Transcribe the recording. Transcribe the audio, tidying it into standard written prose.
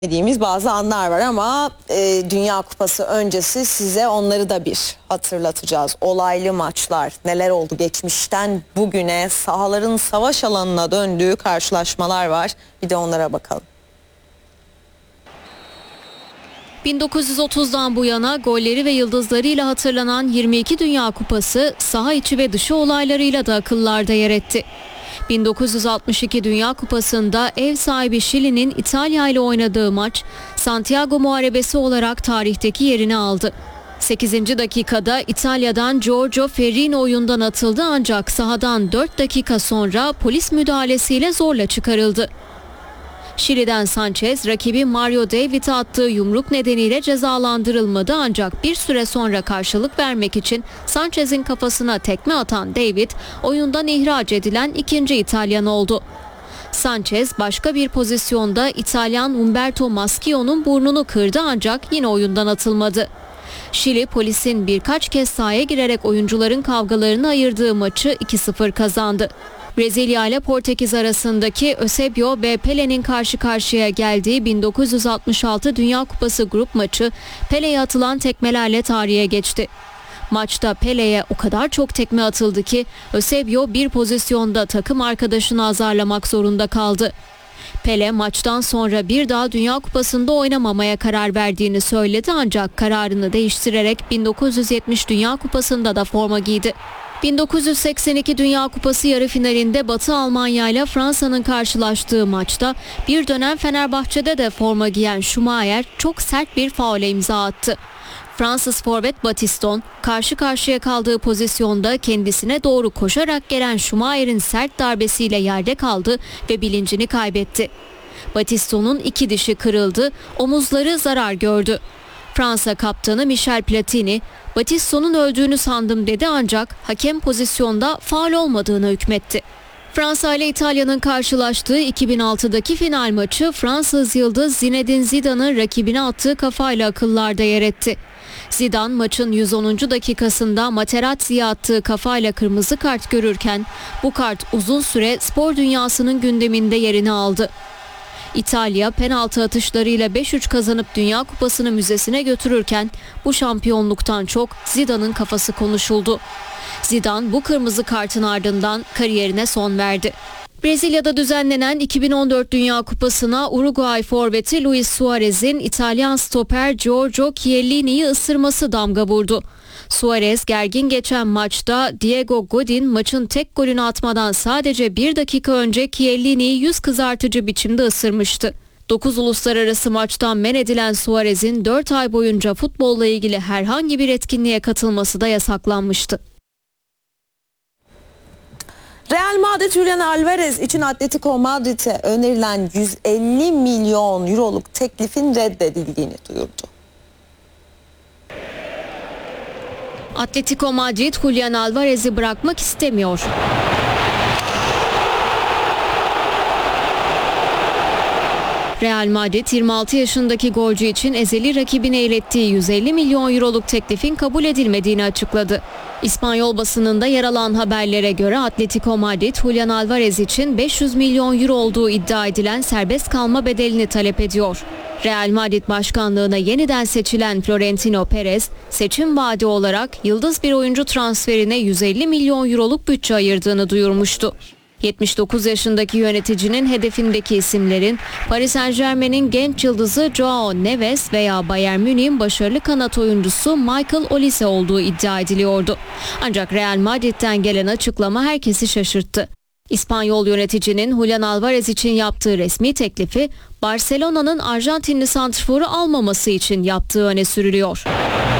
dediğimiz bazı anlar var ama Dünya Kupası öncesi size onları da bir hatırlatacağız. Olaylı maçlar, neler oldu geçmişten bugüne, sahaların savaş alanına döndüğü karşılaşmalar var. Bir de onlara bakalım. 1930'dan bu yana golleri ve yıldızlarıyla hatırlanan 22 Dünya Kupası saha içi ve dışı olaylarıyla da akıllarda yer etti. 1962 Dünya Kupası'nda ev sahibi Şili'nin İtalya ile oynadığı maç Santiago Muharebesi olarak tarihteki yerini aldı. 8. dakikada İtalya'dan Giorgio Ferrino oyundan atıldı ancak sahadan 4 dakika sonra polis müdahalesiyle zorla çıkarıldı. Şili'den Sanchez rakibi Mario David'e attığı yumruk nedeniyle cezalandırılmadı ancak bir süre sonra karşılık vermek için Sanchez'in kafasına tekme atan David oyundan ihraç edilen ikinci İtalyan oldu. Sanchez başka bir pozisyonda İtalyan Umberto Maschio'nun burnunu kırdı ancak yine oyundan atılmadı. Şili polisin birkaç kez sahaya girerek oyuncuların kavgalarını ayırdığı maçı 2-0 kazandı. Brezilya ile Portekiz arasındaki Eusebio ve Pele'nin karşı karşıya geldiği 1966 Dünya Kupası grup maçı Pele'ye atılan tekmelerle tarihe geçti. Maçta Pele'ye o kadar çok tekme atıldı ki Eusebio bir pozisyonda takım arkadaşını azarlamak zorunda kaldı. Pele maçtan sonra bir daha Dünya Kupası'nda oynamamaya karar verdiğini söyledi ancak kararını değiştirerek 1970 Dünya Kupası'nda da forma giydi. 1982 Dünya Kupası yarı finalinde Batı Almanya ile Fransa'nın karşılaştığı maçta bir dönem Fenerbahçe'de de forma giyen Schumacher çok sert bir faule imza attı. Fransız forvet Battiston karşı karşıya kaldığı pozisyonda kendisine doğru koşarak gelen Schumacher'in sert darbesiyle yerde kaldı ve bilincini kaybetti. Battiston'un iki dişi kırıldı, omuzları zarar gördü. Fransa kaptanı Michel Platini, Battiston'un öldüğünü sandım dedi ancak hakem pozisyonda faul olmadığını hükmetti. Fransa ile İtalya'nın karşılaştığı 2006'daki final maçı Fransız yıldız Zinedine Zidane'ın rakibine attığı kafayla akıllarda yer etti. Zidane maçın 110. dakikasında Materazzi'ye attığı kafayla kırmızı kart görürken bu kart uzun süre spor dünyasının gündeminde yerini aldı. İtalya penaltı atışlarıyla 5-3 kazanıp Dünya Kupası'nı müzesine götürürken bu şampiyonluktan çok Zidane'ın kafası konuşuldu. Zidane bu kırmızı kartın ardından kariyerine son verdi. Brezilya'da düzenlenen 2014 Dünya Kupası'na Uruguay forveti Luis Suarez'in İtalyan stoper Giorgio Chiellini'yi ısırması damga vurdu. Suarez gergin geçen maçta Diego Godin maçın tek golünü atmadan sadece bir dakika önce Chiellini'yi yüz kızartıcı biçimde ısırmıştı. 9 uluslararası maçtan men edilen Suarez'in 4 ay boyunca futbolla ilgili herhangi bir etkinliğe katılması da yasaklanmıştı. Real Madrid Julian Alvarez için Atletico Madrid'e önerilen 150 milyon euroluk teklifin reddedildiğini duyurdu. Atletico Madrid Julian Alvarez'i bırakmak istemiyor. Real Madrid 26 yaşındaki golcü için ezeli rakibine ilettiği 150 milyon euroluk teklifin kabul edilmediğini açıkladı. İspanyol basınında yer alan haberlere göre Atletico Madrid Julian Alvarez için 500 milyon euro olduğu iddia edilen serbest kalma bedelini talep ediyor. Real Madrid başkanlığına yeniden seçilen Florentino Perez, seçim vaadi olarak yıldız bir oyuncu transferine 150 milyon euroluk bütçe ayırdığını duyurmuştu. 79 yaşındaki yöneticinin hedefindeki isimlerin Paris Saint-Germain'in genç yıldızı Joao Neves veya Bayern Münih'in başarılı kanat oyuncusu Michael Olise olduğu iddia ediliyordu. Ancak Real Madrid'den gelen açıklama herkesi şaşırttı. İspanyol yöneticinin Julian Alvarez için yaptığı resmi teklifi Barcelona'nın Arjantinli santrforu almaması için yaptığı öne sürülüyor.